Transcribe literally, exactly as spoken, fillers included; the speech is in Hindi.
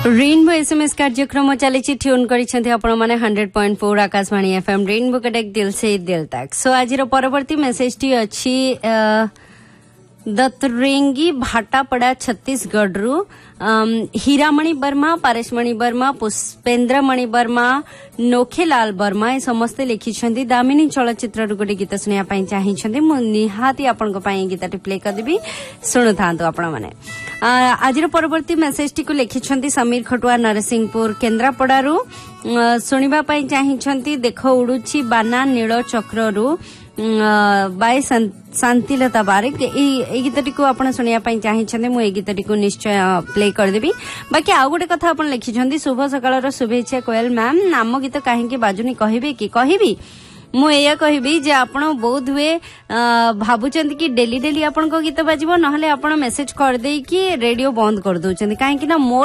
रेनबो एसएमएस कार्यक्रम चली ट्यून कर hundred point four Akashvani FM rainbow कटेक दिल से दिल तक। सो आज परवर्ती मेसेज टी अच्छी दत्तरेंगी भाटापड़ा छत्तीसगढ़ रु हीरामणि वर्मा, पारेशमणि वर्मा, पुष्पेन्द्रमणि वर्मा, नोखेलाल वर्मा ए समस्ते लिखिछन्ती दामिनी चलचित्र गोटे गीत सुनिया चाहिए। मु निहाती आपण गीतटी प्ले करदेवी शुणु था आपण मैंने। आज परवर्ती मेसेज टी को लिखिछन्ती समीर खटुआ नरसिंहपुर केन्द्रापड़ारू शुणा चाहिए। देख उड़ुची बाना नील चक्रु बाय शांतिलता बारिक ए गीतटी को आपण सुनिया चाहिए। मु ए गीतटी को निश्चय प्ले करदेवी। बाकी आउ गोटे कथा आपण लिखिछन्ती शुभ सकाळ शुभेच्छा कोयल मैम नाम गीत कहीं बाजुनी कहबे कि कहबी मु एया कहबी जे आपण बहुत हुए भाबुचंती कि डेली डेली आपण को गीत बाजिबो नहले आपण मेसेज कर दे कि रेडियो बंद कर दउचंती काहे कि ना मोर